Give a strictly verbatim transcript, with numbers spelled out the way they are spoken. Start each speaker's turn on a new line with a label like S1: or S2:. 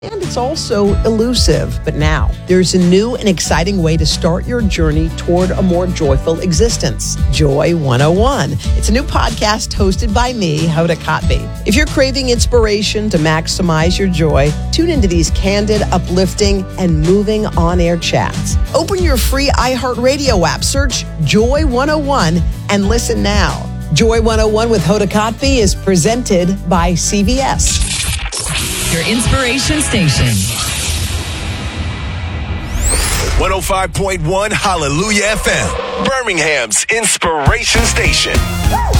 S1: And it's also elusive. But now, there's a new and exciting way to start your journey toward a more joyful existence. Joy one oh one. It's a new podcast hosted by me, Hoda Kotb. If you're craving inspiration to maximize your joy, tune into these candid, uplifting, and moving on-air chats. Open your free iHeartRadio app, search Joy one oh one, and listen now. Joy one oh one with Hoda Kotb is presented by C V S.
S2: Your inspiration station.
S3: one oh five point one Hallelujah F M, Birmingham's inspiration station.